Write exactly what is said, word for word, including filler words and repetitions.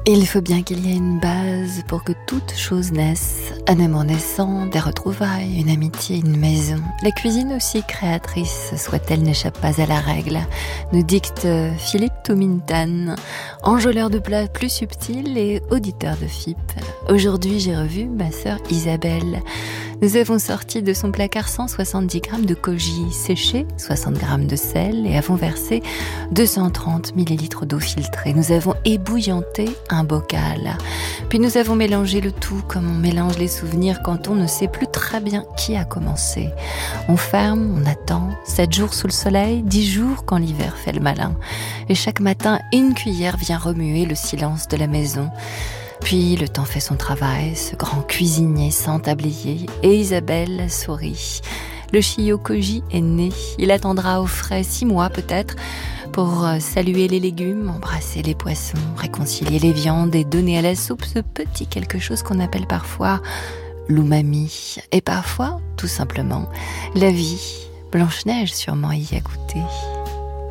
Il faut bien qu'il y ait une base pour que toute chose naisse. Un amour naissant, des retrouvailles, une amitié, une maison. La cuisine aussi créatrice, soit-elle, n'échappe pas à la règle, nous dicte Philippe Toumintan, enjôleur de plats plus subtils et auditeur de F I P. Aujourd'hui, j'ai revu ma sœur Isabelle. Nous avons sorti de son placard cent soixante-dix grammes de koji séché, soixante grammes de sel et avons versé deux cent trente millilitres d'eau filtrée. Nous avons ébouillanté un bocal. Puis nous avons mélangé le tout comme on mélange les souvenirs quand on ne sait plus très bien qui a commencé. On ferme, on attend, sept jours sous le soleil, dix jours quand l'hiver fait le malin. Et chaque matin, une cuillère vient remuer le silence de la maison. Puis le temps fait son travail, ce grand cuisinier sans tablier, et Isabelle sourit. Le Shio Koji est né, il attendra au frais six mois peut-être pour saluer les légumes, embrasser les poissons, réconcilier les viandes et donner à la soupe ce petit quelque chose qu'on appelle parfois l'umami. Et parfois, tout simplement, la vie. Blanche-Neige sûrement y a goûté.